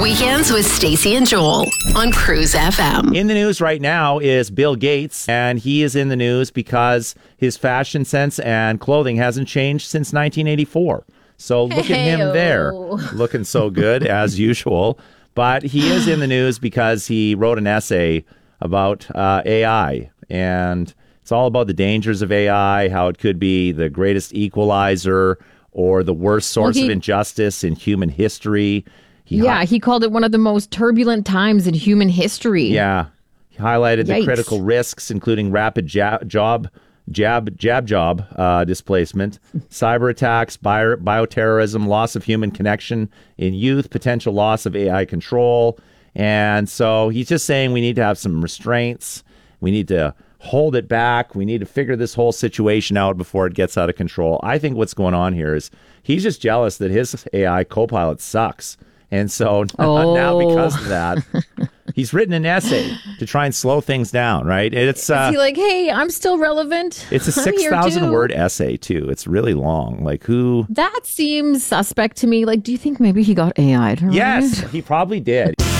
Weekends with Stacey and Joel on Cruise FM. In the news right now is Bill Gates, and he is in the news because his fashion sense and clothing hasn't changed since 1984. So look at him there, looking so good as usual. But he is in the news because he wrote an essay about AI, and it's all about the dangers of AI, how it could be the greatest equalizer or the worst source of injustice in human history. He called it one of the most turbulent times in human history. Yeah. He highlighted the critical risks, including rapid jab job displacement, cyber attacks, bioterrorism, loss of human connection in youth, potential loss of AI control. And so he's just saying we need to have some restraints. We need to hold it back. We need to figure this whole situation out before it gets out of control. I think what's going on here is he's just jealous that his AI Copilot sucks. And so now because of that, he's written an essay to try and slow things down, right? It's is he like, hey, I'm still relevant? It's a 6,000-word essay, too. It's really long. Like, who? That seems suspect to me. Like, do you think maybe he got AI'd? Yes, he probably did.